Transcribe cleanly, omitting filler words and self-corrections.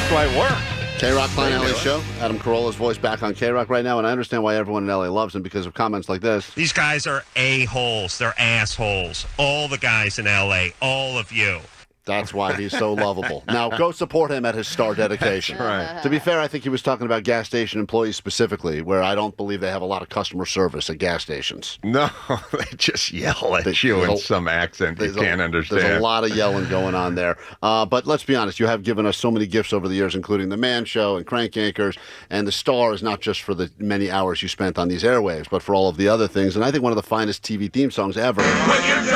That's why it worked. K-Rock Klein LA Show. Adam Carolla's voice back on K-Rock right now, and I understand why everyone in LA loves him because of comments like this. These guys are a-holes. They're assholes. All the guys in LA. All of you. That's why he's so lovable. Now, go support him at his star dedication. Right. To be fair, I think he was talking about gas station employees specifically, where I don't believe they have a lot of customer service at gas stations. No, they just yell at you in some accent you can't understand. There's a lot of yelling going on there. But let's be honest, you have given us so many gifts over the years, including The Man Show and Crank Anchors, and the star is not just for the many hours you spent on these airwaves, but for all of the other things. And I think one of the finest TV theme songs ever.